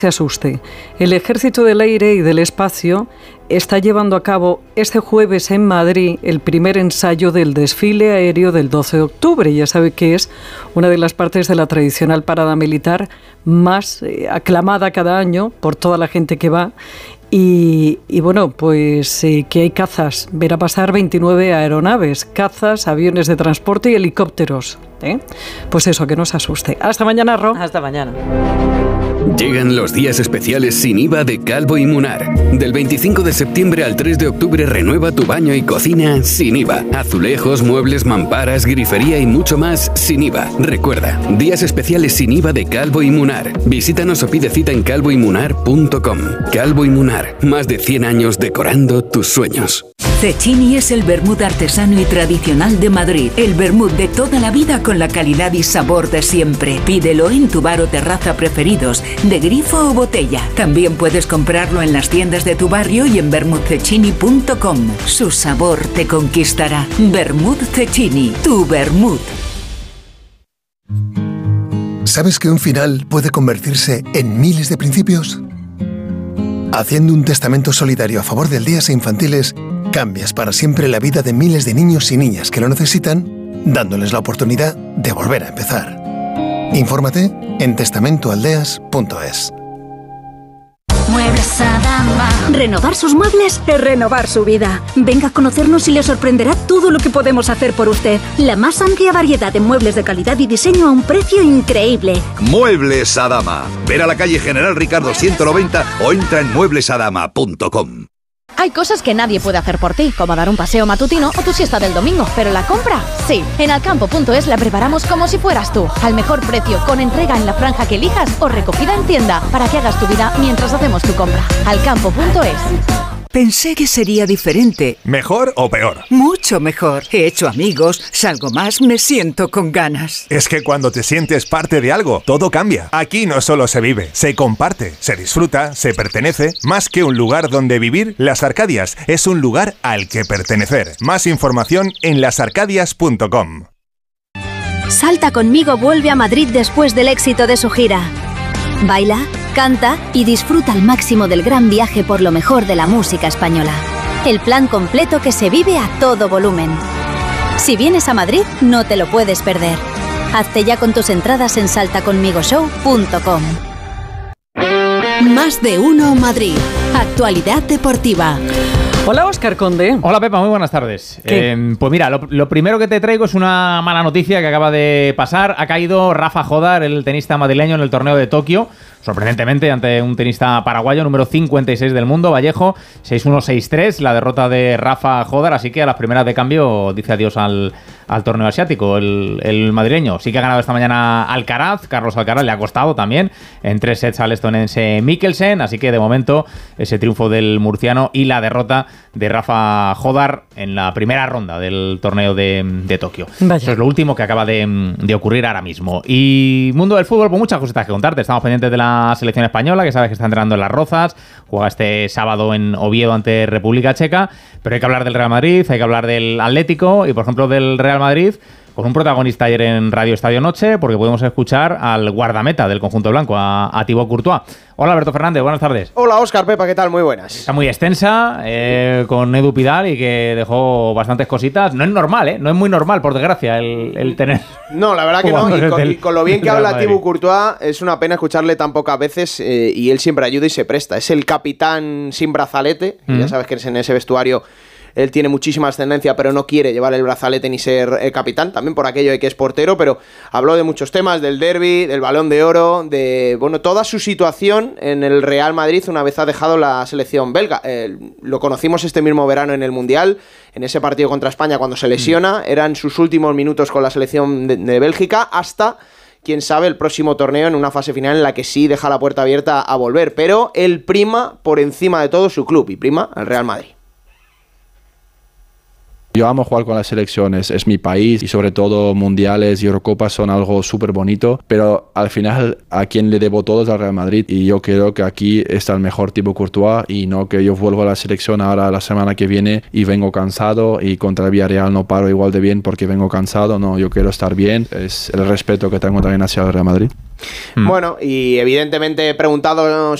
se asuste. El Ejército del Aire y del Espacio está llevando a cabo este jueves en Madrid el primer ensayo del desfile aéreo del 12 de octubre. Ya sabe que es una de las partes de la tradicional parada militar más aclamada cada año por toda la gente que va. Y bueno, pues que hay cazas. Verá pasar 29 aeronaves, cazas, aviones de transporte y helicópteros. Pues eso, que no se asuste. Hasta mañana, Ro. Hasta mañana. Llegan los días especiales sin IVA de Calvo y Munar. Del 25 de septiembre al 3 de octubre renueva tu baño y cocina sin IVA. Azulejos, muebles, mamparas, grifería y mucho más sin IVA. Recuerda, días especiales sin IVA de Calvo y Munar. Visítanos o pide cita en calvoymunar.com. Calvo y Munar, más de 100 años decorando tus sueños. Cecchini es el vermut artesano y tradicional de Madrid. El vermut de toda la vida con la calidad y sabor de siempre. Pídelo en tu bar o terraza preferidos, de grifo o botella. También puedes comprarlo en las tiendas de tu barrio y en vermutcecchini.com. Su sabor te conquistará. Vermut Cecchini, tu vermut. ¿Sabes que un final puede convertirse en miles de principios? Haciendo un testamento solidario a favor de aldeas e infantiles, cambias para siempre la vida de miles de niños y niñas que lo necesitan, dándoles la oportunidad de volver a empezar. Infórmate en testamentoaldeas.es. Muebles Adama. Renovar sus muebles es renovar su vida. Venga a conocernos y le sorprenderá todo lo que podemos hacer por usted. La más amplia variedad de muebles de calidad y diseño a un precio increíble. Muebles Adama. Ver a la calle General Ricardo 190 o entra en mueblesadama.com. Hay cosas que nadie puede hacer por ti, como dar un paseo matutino o tu siesta del domingo, pero la compra, sí. En alcampo.es la preparamos como si fueras tú, al mejor precio, con entrega en la franja que elijas o recogida en tienda, para que hagas tu vida mientras hacemos tu compra. Alcampo.es. Pensé que sería diferente. ¿Mejor o peor? Mucho mejor. He hecho amigos, salgo más, me siento con ganas. Es que cuando te sientes parte de algo, todo cambia. Aquí no solo se vive, se comparte, se disfruta, se pertenece. Más que un lugar donde vivir, Las Arcadias es un lugar al que pertenecer. Más información en lasarcadias.com. Salta conmigo vuelve a Madrid después del éxito de su gira. Baila, canta y disfruta al máximo del gran viaje por lo mejor de la música española. El plan completo que se vive a todo volumen. Si vienes a Madrid, no te lo puedes perder. Hazte ya con tus entradas en saltaconmigoshow.com. Más de uno Madrid. Actualidad deportiva. Hola, Óscar Conde. Hola, Pepa, muy buenas tardes. Pues mira, lo primero que te traigo es una mala noticia que acaba de pasar. Ha caído Rafa Jodar, el tenista madrileño, en el torneo de Tokio. Sorprendentemente, ante un tenista paraguayo, número 56 del mundo, Vallejo, 6-1, 6-3, la derrota de Rafa Jodar. Así que a las primeras de cambio dice adiós al torneo asiático, el madrileño. Sí que ha ganado esta mañana Alcaraz, Carlos Alcaraz, le ha costado también, en 3 sets al estonense Mikkelsen. Así que de momento ese triunfo del murciano y la derrota de Rafa Jodar en la primera ronda del torneo de Tokio. Vaya. Eso es lo último que acaba de ocurrir ahora mismo. Y mundo del fútbol, pues muchas cositas que contarte. Estamos pendientes de la selección española, que sabes que está entrenando en Las Rozas, juega este sábado en Oviedo ante República Checa, pero hay que hablar del Real Madrid, hay que hablar del Atlético y, por ejemplo, del Real Madrid con un protagonista ayer en Radio Estadio Noche, porque podemos escuchar al guardameta del conjunto blanco, a Thibaut Courtois. Hola, Alberto Fernández, buenas tardes. Hola, Óscar, Pepa, ¿qué tal? Muy buenas. Está muy extensa, con Edu Pidal, y que dejó bastantes cositas. No es normal, no es muy normal, por desgracia, el tener... No, la verdad que no, y con lo bien que habla Thibaut Courtois, es una pena escucharle tan pocas veces, y él siempre ayuda y se presta. Es el capitán sin brazalete, ya sabes que en ese vestuario él tiene muchísima ascendencia, pero no quiere llevar el brazalete ni ser capitán, también por aquello de que es portero, pero habló de muchos temas, del derbi, del Balón de Oro, de toda su situación en el Real Madrid una vez ha dejado la selección belga. Lo conocimos este mismo verano en el Mundial, en ese partido contra España cuando se lesiona, eran sus últimos minutos con la selección de Bélgica, hasta, quién sabe, el próximo torneo en una fase final en la que sí deja la puerta abierta a volver, pero él prima por encima de todo su club y prima al Real Madrid. Yo amo jugar con las selecciones, es mi país y sobre todo mundiales y Eurocopas son algo súper bonito, pero al final a quien le debo todo es al Real Madrid y yo creo que aquí está el mejor Thibaut Courtois y no que yo vuelvo a la selección ahora la semana que viene y vengo cansado y contra el Villarreal no paro igual de bien porque vengo cansado, no, yo quiero estar bien, es el respeto que tengo también hacia el Real Madrid. Bueno, y evidentemente preguntado